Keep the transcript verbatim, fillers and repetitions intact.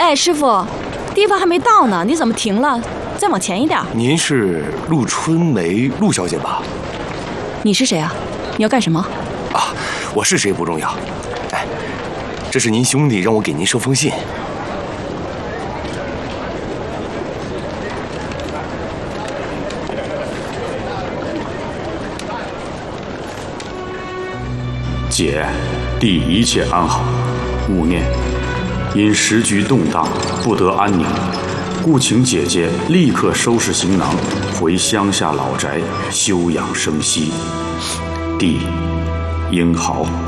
哎，师傅，地方还没到呢，你怎么停了？再往前一点。 您是陆春梅陆小姐吧？ 你是谁啊？你要干什么？ 啊，我是谁不重要。哎，这是您兄弟让我给您捎封信。 姐，弟一切安好，勿念。因时局动荡，不得安宁，故请姐姐立刻收拾行囊，回乡下老宅休养生息。弟，英豪。